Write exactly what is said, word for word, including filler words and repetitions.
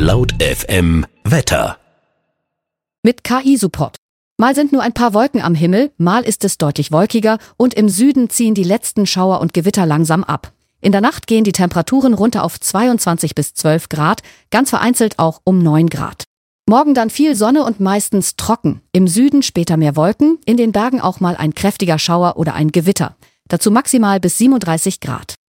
Laut F M Wetter. Mit K I-Support. Mal sind nur ein paar Wolken am Himmel, mal ist es deutlich wolkiger und im Süden ziehen die letzten Schauer und Gewitter langsam ab. In der Nacht gehen die Temperaturen runter auf zweiundzwanzig bis zwölf Grad, ganz vereinzelt auch um neun Grad. Morgen dann viel Sonne und meistens trocken. Im Süden später mehr Wolken, in den Bergen auch mal ein kräftiger Schauer oder ein Gewitter. Dazu maximal bis siebenunddreißig Grad.